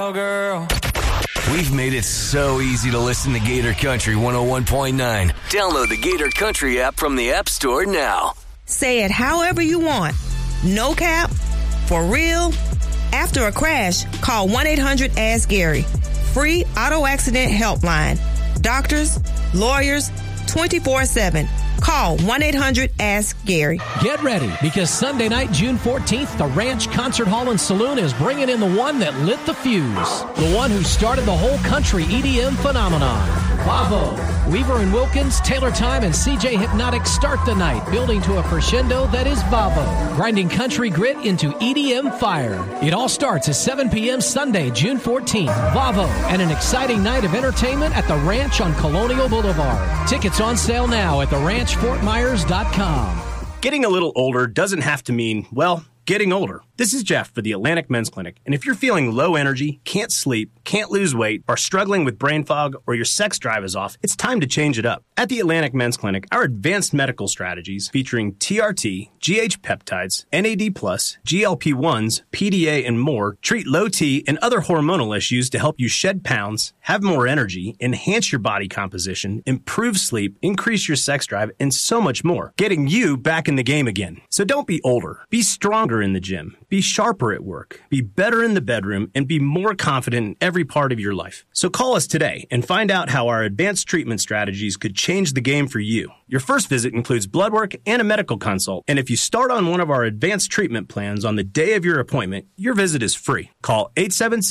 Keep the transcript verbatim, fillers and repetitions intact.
Oh, girl. We've made it so easy to listen to Gator Country one oh one point nine. Download the Gator Country app from the App Store now. Say it however you want. No cap, for real. After a crash, call one eight hundred ask Gary. Free auto accident helpline. Doctors, lawyers, twenty-four seven. Call one eight hundred ask Gary. Get ready, because Sunday night, June fourteenth, the Ranch Concert Hall and Saloon is bringing in the one that lit the fuse. The one who started the whole country E D M phenomenon. Vavo. Weaver and Wilkins, Taylor Time, and C J Hypnotic start the night, building to a crescendo that is Vavo, grinding country grit into E D M fire. It all starts at seven p.m. Sunday, June fourteenth. Vavo, and an exciting night of entertainment at the Ranch on Colonial Boulevard. Tickets on sale now at the ranch fort myers dot com. Getting a little older doesn't have to mean, well, getting older. This is Jeff for the Atlantic Men's Clinic, and if you're feeling low energy, can't sleep, can't lose weight, are struggling with brain fog, or your sex drive is off, it's time to change it up. At the Atlantic Men's Clinic, our advanced medical strategies featuring T R T, G H peptides, N A D plus, G L P ones, P D A, and more treat low T and other hormonal issues to help you shed pounds, have more energy, enhance your body composition, improve sleep, increase your sex drive, and so much more, getting you back in the game again. So don't be older. Be stronger in the gym. Be sharper at work. Be better in the bedroom, and be more confident in every part of your life. So call us today and find out how our advanced treatment strategies could change the game for you. Your first visit includes blood work and a medical consult, and if you start on one of our advanced treatment plans on the day of your appointment, your visit is free. Call eight seven six